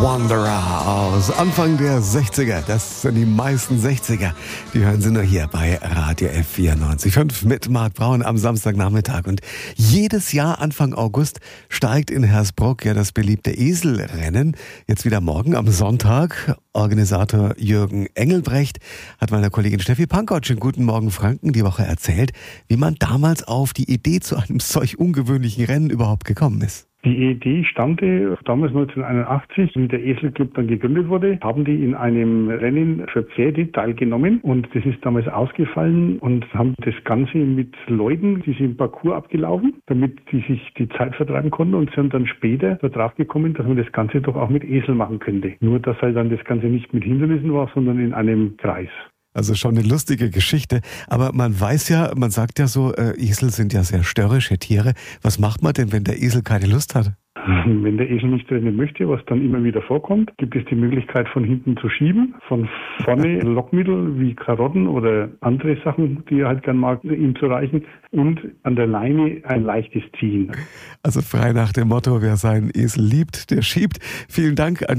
Wanderer aus Anfang der 60er. Das sind die meisten 60er. Die hören Sie nur hier bei Radio F94.5 mit Marc Braun am Samstagnachmittag. Und jedes Jahr Anfang August steigt in Hersbruck ja das beliebte Eselrennen. Jetzt wieder morgen am Sonntag. Organisator Jürgen Engelbrecht hat meiner Kollegin Steffi Pankotsch in Guten Morgen Franken die Woche erzählt, wie man damals auf die Idee zu einem solch ungewöhnlichen Rennen überhaupt gekommen ist. Die Idee stammte damals 1981, wie der Eselclub dann gegründet wurde, haben die in einem Rennen für Pferde teilgenommen und das ist damals ausgefallen und haben das Ganze mit Leuten, die sind im Parcours abgelaufen, damit die sich die Zeit vertreiben konnten und sind dann später darauf gekommen, dass man das Ganze doch auch mit Esel machen könnte. Nur, dass halt dann das Ganze nicht mit Hindernissen war, sondern in einem Kreis. Also schon eine lustige Geschichte, aber man weiß ja, man sagt ja so, Esel sind ja sehr störrische Tiere. Was macht man denn, wenn der Esel keine Lust hat? Wenn der Esel nicht rennen möchte, was dann immer wieder vorkommt, gibt es die Möglichkeit von hinten zu schieben, von vorne Lockmittel wie Karotten oder andere Sachen, die er halt gern mag, ihm zu reichen und an der Leine ein leichtes Ziehen. Also frei nach dem Motto, wer seinen Esel liebt, der schiebt. Vielen Dank an